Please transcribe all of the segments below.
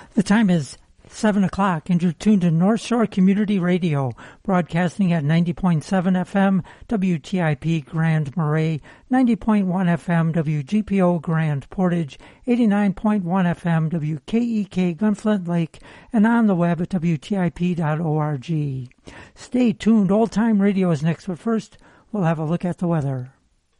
The time is 7 o'clock, and you're tuned to North Shore Community Radio, broadcasting at 90.7 FM WTIP Grand Marais, 90.1 FM WGPO Grand Portage, 89.1 FM WKEK Gunflint Lake, and on the web at WTIP.org. Stay tuned. Old Time Radio is next, but first, we'll have a look at the weather.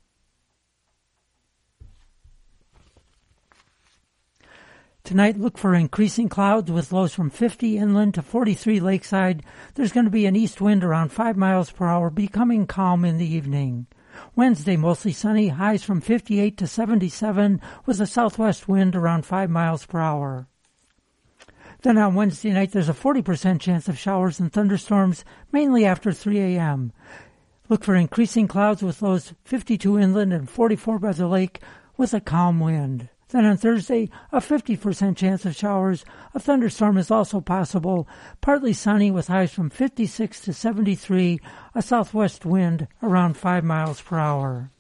Tonight, look for increasing clouds with lows from 50 inland to 43 lakeside. There's going to be an east wind around 5 miles per hour, becoming calm in the evening. Wednesday, mostly sunny, highs from 58 to 77, with a southwest wind around 5 miles per hour. Then on Wednesday night, there's a 40% chance of showers and thunderstorms, mainly after 3 a.m. Look for increasing clouds with lows 52 inland and 44 by the lake, with a calm wind. Then on Thursday, a 50% chance of showers. A thunderstorm is also possible. Partly sunny with highs from 56 to 73. A southwest wind around 5 miles per hour.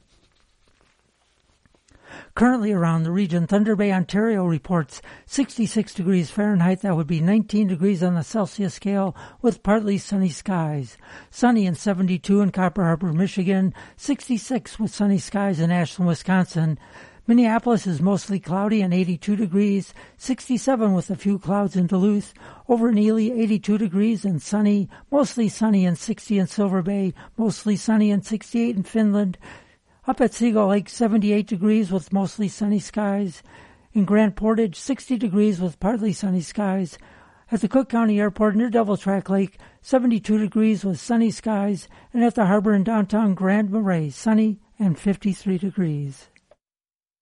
Currently around the region, Thunder Bay, Ontario reports 66 degrees Fahrenheit. That would be 19 degrees on the Celsius scale with partly sunny skies. Sunny and 72 in Copper Harbor, Michigan. 66 with sunny skies in Ashland, Wisconsin. Minneapolis is mostly cloudy and 82 degrees, 67 with a few clouds in Duluth. Over in Ely, 82 degrees and sunny, mostly sunny and 60 in Silver Bay, mostly sunny and 68 in Finland. Up at Seagull Lake, 78 degrees with mostly sunny skies. In Grand Portage, 60 degrees with partly sunny skies. At the Cook County Airport near Devil Track Lake, 72 degrees with sunny skies. And at the harbor in downtown Grand Marais, sunny and 53 degrees.